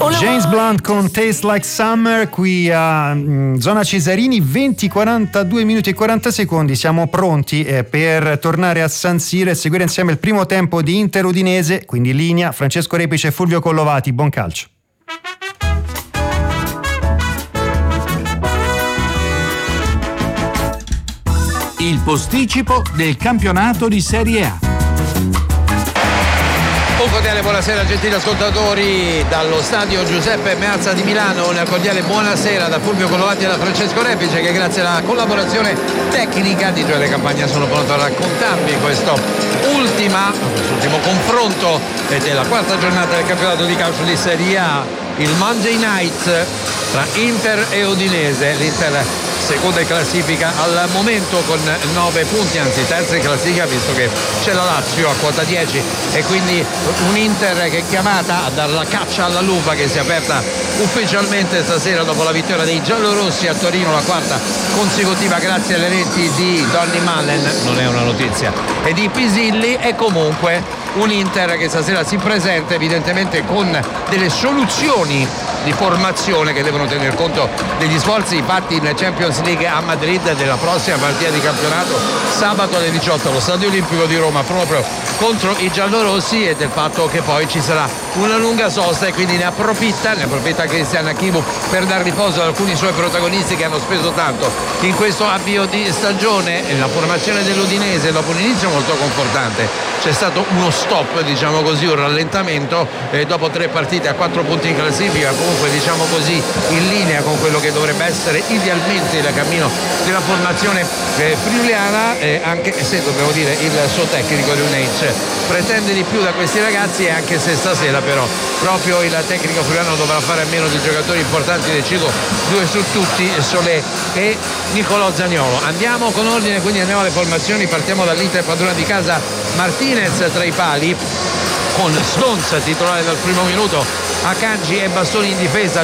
James Blunt con Taste Like Summer qui a Zona Cesarini, 20:42 minuti e 40 secondi. Siamo pronti per tornare a San Siro e seguire insieme il primo tempo di Inter Udinese, quindi in linea Francesco Repice e Fulvio Collovati. Buon calcio. Il posticipo del campionato di Serie A. Un cordiale buonasera gentili ascoltatori dallo stadio Giuseppe Meazza di Milano, una cordiale buonasera da Fulvio Collovati e da Francesco Repice, che grazie alla collaborazione tecnica di Gioele Campagna sono pronto a raccontarvi questo ultimo confronto della quarta giornata del campionato di calcio di Serie A, il Monday Night tra Inter e Udinese. L'Inter seconda in classifica al momento con 9 punti, anzi terza in classifica visto che c'è la Lazio a quota 10 e quindi un Inter che è chiamata a dare la caccia alla lupa, che si è aperta ufficialmente stasera dopo la vittoria dei giallorossi a Torino, la quarta consecutiva grazie alle reti di Donny Malen, non è una notizia, e di Pisilli. E comunque un Inter che stasera si presenta evidentemente con delle soluzioni di formazione che devono tener conto degli sforzi fatti in Champions League a Madrid, della prossima partita di campionato sabato alle 18 allo Stadio Olimpico di Roma proprio contro i giallorossi, e del fatto che poi ci sarà una lunga sosta e quindi ne approfitta Cristian Achivu per dar riposo ad alcuni suoi protagonisti che hanno speso tanto in questo avvio di stagione. La formazione dell'Udinese dopo un inizio molto confortante, c'è stato uno stop, diciamo così, un rallentamento dopo 3 partite a 4 punti in classifica, comunque diciamo così in linea con quello che dovrebbe essere idealmente il cammino della formazione friuliana, anche se dobbiamo dire il suo tecnico Riunec pretende di più da questi ragazzi, e anche se stasera però proprio il tecnico friulano dovrà fare a meno di giocatori importanti, decido 2 su tutti, Solé e Nicolò Zaniolo. Andiamo con ordine, quindi andiamo alle formazioni, partiamo dall'Inter padrona di casa, Martinez tra i pali con Stones titolare dal primo minuto, Akanji e Bastoni in difesa,